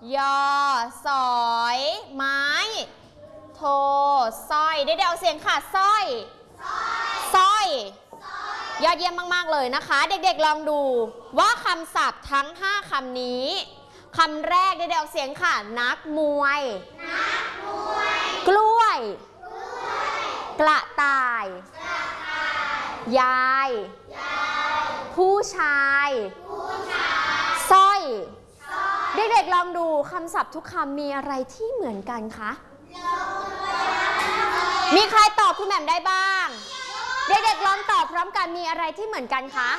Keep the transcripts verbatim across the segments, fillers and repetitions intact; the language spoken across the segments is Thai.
ยอสอยไม้โทสร้อยได้เดี๋ยวเสียงค่ะสร้อยสร้อยยอดเยี่ยมมากๆเลยนะคะเด็กๆลองดูว่าคำศัพท์ทั้งห้าคำนี้คำแรกได้เดี๋ยวเสียงค่ะนักมวยกล้วยกระต่ายยายผู้ชายสร้อยเด็กๆลองดูคำศัพท์ทุกคำมีอะไรที่เหมือนกันคะมีใครตอบคุณแหม่มได้บ้างเด็กๆลองตอบพร้อมกันมีอะไรที่เหมือนกันคะ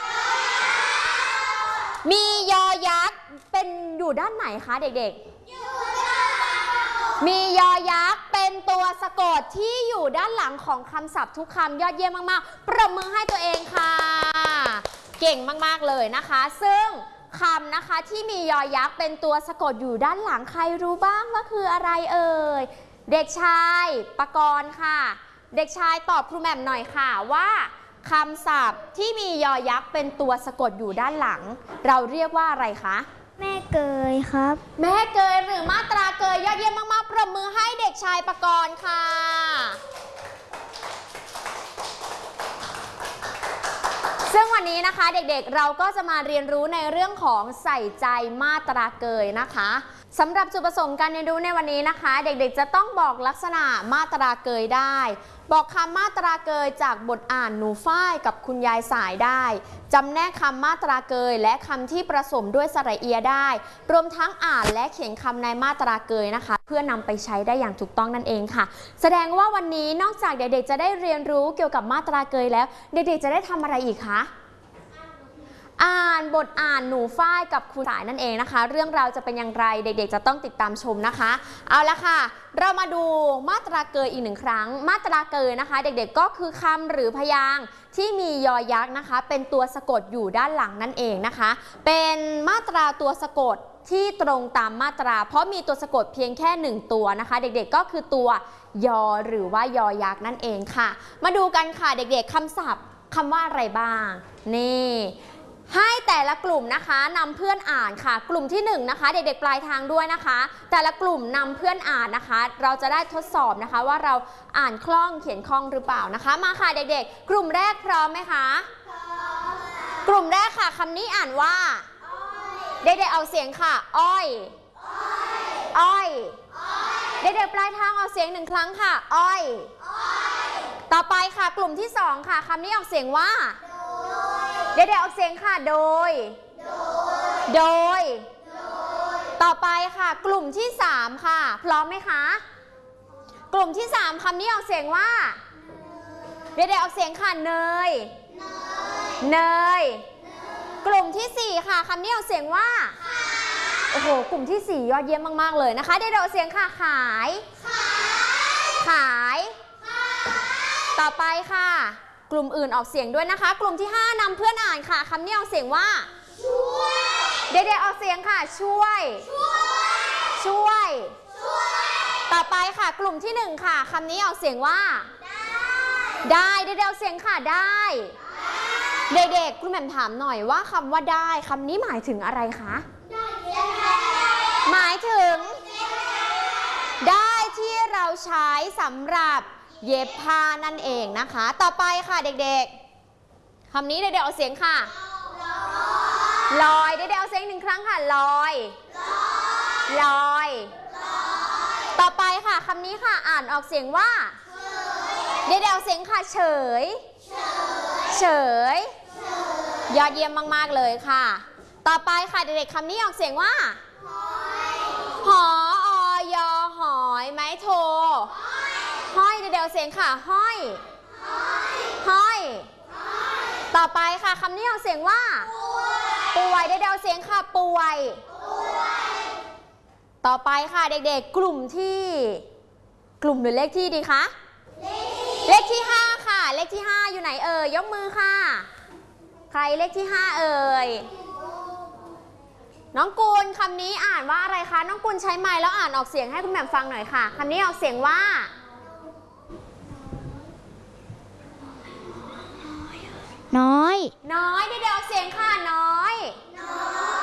มียอยักษ์เป็นอยู่ด้านไหนคะเด็กๆมียอยักษ์เป็นตัวสะกดที่อยู่ด้านหลังของคำศัพท์ทุกคำยอดเยี่ยมมากๆปรบมือให้ตัวเองค่ะเก่งมากๆเลยนะคะซึ่งคำนะคะที่มียอยักษ์เป็นตัวสะกดอยู่ด้านหลังใครรู้บ้างว่าคืออะไรเอ่ยเด็กชายปกรณ์ค่ะเด็กชายตอบครูแหม่มหน่อยค่ะว่าคำศัพท์ที่มียอยักษ์เป็นตัวสะกดอยู่ด้านหลังเราเรียกว่าอะไรคะแม่เกยครับแม่เกยหรือมาตราเกยยอดเยี่ยมมากๆปรบมือให้เด็กชายปกรณ์ค่ะซึ่งวันนี้นะคะเด็กๆเราก็จะมาเรียนรู้ในเรื่องของใส่ใจมาตราเกยนะคะสำหรับจุดประสงค์การเรียนรู้ในวันนี้นะคะเด็กๆจะต้องบอกลักษณะมาตราเกยได้บอกคำมาตราเกยจากบทอ่านหนูฝ้ายกับคุณยายสายได้จำแนกคำมาตราเกยและคำที่ผสมด้วยสระเอียได้รวมทั้งอ่านและเขียนคำในมาตราเกยนะคะเพื่อนำไปใช้ได้อย่างถูกต้องนั่นเองค่ะแสดงว่าวันนี้นอกจากเด็กๆจะได้เรียนรู้เกี่ยวกับมาตราเกยแล้วเด็กๆจะได้ทำอะไรอีกคะอ่านบทอ่านหนูฝ้ายกับครูสายนั่นเองนะคะเรื่องราวจะเป็นอย่างไรเด็กๆจะต้องติดตามชมนะคะเอาละค่ะเรามาดูมาตราเกยอีกหนึ่งครั้งมาตราเกยนะคะเด็กๆก็คือคำหรือพยางค์ที่มียอยักษ์นะคะเป็นตัวสะกดอยู่ด้านหลังนั่นเองนะคะเป็นมาตราตัวสะกดที่ตรงตามมาตราเพราะมีตัวสะกดเพียงแค่หนึ่งตัวนะคะเด็กๆก็คือตัวยอหรือว่ายอยักษ์นั่นเองค่ะมาดูกันค่ะเด็กๆคำศัพท์คำว่าอะไรบ้างนี่ให้แต่ละกลุ่มนะคะนำเพื่อนอ่านค่ะกลุ่มที่หนึ่งนะคะเด็กๆปลายทางด้วยนะคะแต่ละกลุ่มนำเพื่อนอ่านนะคะเราจะได้ทดสอบนะคะว่าเราอ่านคล่องเขียนคล่องหรือเปล่านะคะมาค่ะเด็กๆกลุ่มแรกพร้อมไหมคะพร้อมกลุ่มแรกค่ะคำนี้อ่านว่าเด็กๆเอาเสียงค่ะอ้อยอ้อยเด็กๆปลายทางเอาเสียงหนึ่งครั้งค่ะอ้อยต่อไปค่ะกลุ่มที่สองค่ะคำนี้ออกเสียงว่าเด็กๆออกเสียงค่ะโดยโดยต่อไปค่ะกลุ่มที่สามค่ะพร้อมไหมคะกลุ่มที่สามคำนี้ออกเสียงว่าเด็กๆออกเสียงค่ะเนยเนยกลุ่มที่สี่ค่ะคำนี้ออกเสียงว่าโอ้โหกลุ่มที่สี่ยอดเยี่ยมมากๆเลยนะคะเด็กๆออกเสียงค่ะขายขายต่อไปค่ะกลุ่มอื่นออกเสียงด้วยนะคะกลุ่มที่ห้านำเพื่อนอ่านค่ะคำนี้ออกเสียงว่าช่วยเด็กๆออกเสียงค่ะช่วยช่วยต่อไปค่ะกลุ่มที่หนึ่งค่ะคำนี้ออกเสียงว่าได้เด็กๆออกเสียงค่ะได้เด็กๆคุณแหม่มถามหน่อยว่าคำว่าได้คำนี้หมายถึงอะไรคะหมายถึงได้ที่เราใช้สำหรับเย็บผ้านั่นเองนะคะต่อไปค่ะเด็กๆคำนี้เด็กๆเอาเสียงค่ะลอยเด็กๆเอาเสียงหนึ่งครั้งค่ะลอยลอยต่อไปค่ะคำนี้ค่ะอ่านออกเสียงว่าเด็กๆเอาเสียงค่ะเฉยเฉยยอดเยี่ยมมากๆเลยค่ะต่อไปค่ะเด็กๆคำนี้ออกเสียงว่าหออยอหอยไม้โทห้อยเดี๋ยวเสียงค่ะห้อยห้อยต่อไปค่ะคำนี้ออกเสียงว่าป่วยเดี๋ยวเสียงค่ะป่วยต่อไปค่ะเด็กๆกลุ่มที่กลุ่มหรือเลขที่ดีคะเลขที่ห้าค่ะเลขที่ห้าอยู่ไหนเอ่ยยกมือค่ะใครเลขที่ห้าเอ่ยน้องกุลคำนี้อ่านว่าอะไรคะน้องกุลใช้ไมค์แล้วอ่านออกเสียงให้คุณแหม่มฟังหน่อยค่ะคำนี้ออกเสียงว่าน้อยน้อยเดี๋ยวเสียงค่ะน้อ